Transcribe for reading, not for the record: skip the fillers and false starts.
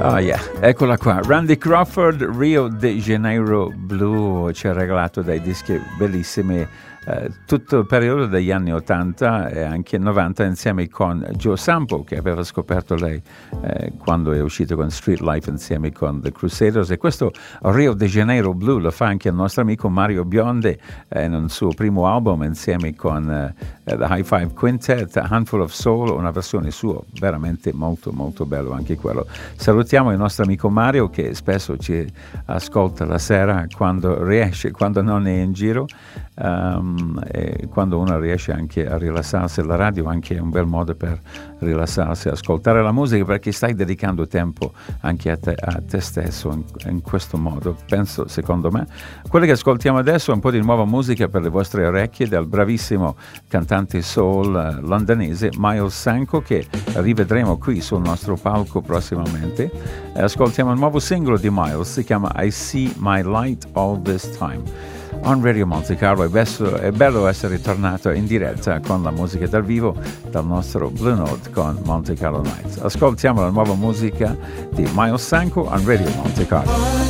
Oh yeah, eccola qua, Randy Crawford, Rio de Janeiro Blue, ci ha regalato dei dischi bellissimi, tutto il periodo degli anni 80 e anche 90 insieme con Joe Sample, che aveva scoperto lei quando è uscito con Street Life insieme con The Crusaders, e questo Rio de Janeiro Blue lo fa anche il nostro amico Mario Bionde nel suo primo album insieme con The High Five Quintet, A Handful of Soul, una versione sua veramente molto molto bello anche quello. Salutiamo il nostro amico Mario che spesso ci ascolta la sera quando riesce, quando non è in giro, e quando uno riesce anche a rilassarsi. La radio è anche un bel modo per rilassarsi, ascoltare la musica, perché stai dedicando tempo anche a te stesso in questo modo, penso, secondo me. Quello che ascoltiamo adesso è un po' di nuova musica per le vostre orecchie del bravissimo cantante soul londonese Miles Sanko, che rivedremo qui sul nostro palco prossimamente. Ascoltiamo il nuovo singolo di Miles, si chiama I See My Light All This Time. On Radio Monte Carlo è bello essere tornato in diretta con la musica dal vivo dal nostro Blue Note con Monte Carlo Nights. Ascoltiamo la nuova musica di Miles Sanko on Radio Monte Carlo.